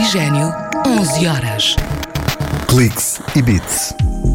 Oxigênio, 11 horas. Cliques e Beats.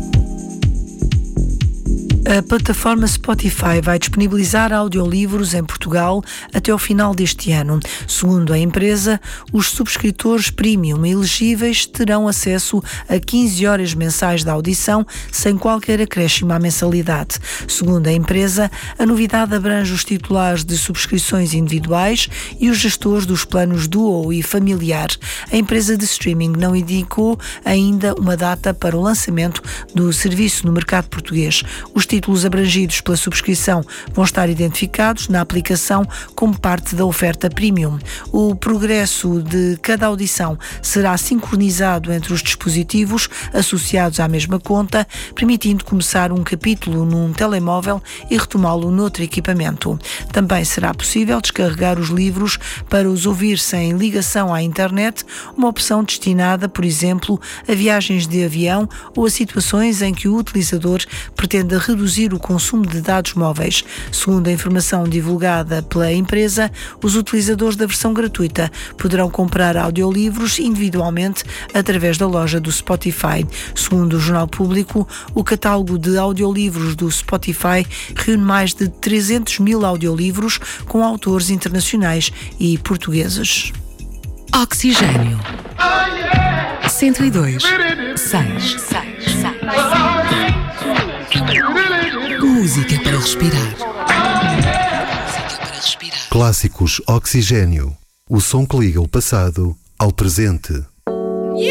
A plataforma Spotify vai disponibilizar audiolivros em Portugal até ao final deste ano. Segundo a empresa, os subscritores premium elegíveis terão acesso a 15 horas mensais de audição sem qualquer acréscimo à mensalidade. Segundo a empresa, a novidade abrange os titulares de subscrições individuais e os gestores dos planos Duo e Familiar. A empresa de streaming não indicou ainda uma data para o lançamento do serviço no mercado português. Os títulos abrangidos pela subscrição vão estar identificados na aplicação como parte da oferta premium. O progresso de cada audição será sincronizado entre os dispositivos associados à mesma conta, permitindo começar um capítulo num telemóvel e retomá-lo noutro equipamento. Também será possível descarregar os livros para os ouvir sem ligação à internet, uma opção destinada, por exemplo, a viagens de avião ou a situações em que o utilizador pretenda reduzir o consumo de dados móveis. Segundo a informação divulgada pela empresa, os utilizadores da versão gratuita poderão comprar audiolivros individualmente através da loja do Spotify. Segundo o Jornal Público, o catálogo de audiolivros do Spotify reúne mais de 300 mil audiolivros com autores internacionais e portugueses. Oxigênio. 102.6. Música para respirar. Clássicos Oxigênio. O som que liga o passado ao presente.